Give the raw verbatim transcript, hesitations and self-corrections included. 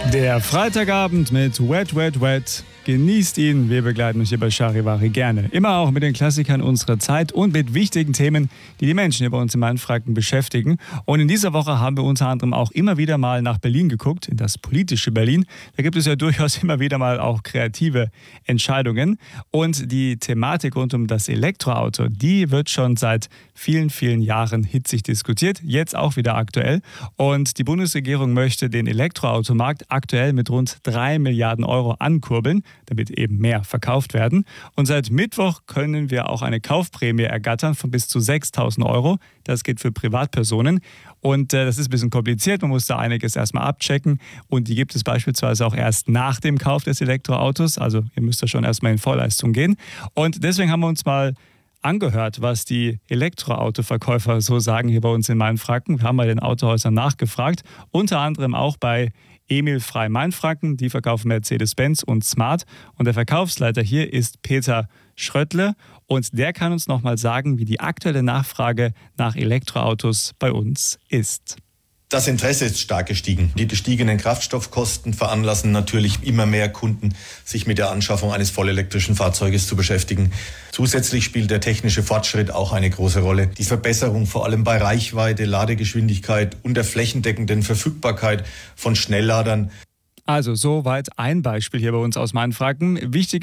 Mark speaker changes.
Speaker 1: Der Freitagabend mit Wet, Wet, Wet. Genießt ihn. Wir begleiten euch hier bei Charivari gerne. Immer auch mit den Klassikern unserer Zeit und mit wichtigen Themen, die die Menschen hier bei uns in Mainfranken beschäftigen. Und in dieser Woche haben wir unter anderem auch immer wieder mal nach Berlin geguckt, in das politische Berlin. Da gibt es ja durchaus immer wieder mal auch kreative Entscheidungen. Und die Thematik rund um das Elektroauto, die wird schon seit vielen, vielen Jahren hitzig diskutiert. Jetzt auch wieder aktuell. Und die Bundesregierung möchte den Elektroautomarkt aktuell mit rund drei Milliarden Euro ankurbeln, damit eben mehr verkauft werden. Und seit Mittwoch können wir auch eine Kaufprämie ergattern von bis zu sechstausend Euro. Das geht für Privatpersonen. Und äh, das ist ein bisschen kompliziert. Man muss da einiges erstmal abchecken. Und die gibt es beispielsweise auch erst nach dem Kauf des Elektroautos. Also ihr müsst da schon erstmal in Vorleistung gehen. Und deswegen haben wir uns mal angehört, was die Elektroautoverkäufer so sagen hier bei uns in Mainfranken. Wir haben bei den Autohäusern nachgefragt. Unter anderem auch bei Emil Frey Mainfranken, die verkaufen Mercedes-Benz und Smart. Und der Verkaufsleiter hier ist Peter Schröttle und der kann uns nochmal sagen, wie die aktuelle Nachfrage nach Elektroautos bei uns ist.
Speaker 2: Das Interesse ist stark gestiegen. Die gestiegenen Kraftstoffkosten veranlassen natürlich immer mehr Kunden, sich mit der Anschaffung eines vollelektrischen Fahrzeuges zu beschäftigen. Zusätzlich spielt der technische Fortschritt auch eine große Rolle. Die Verbesserung vor allem bei Reichweite, Ladegeschwindigkeit und der flächendeckenden Verfügbarkeit von Schnellladern.
Speaker 1: Also soweit ein Beispiel hier bei uns aus Mainfranken. Wichtig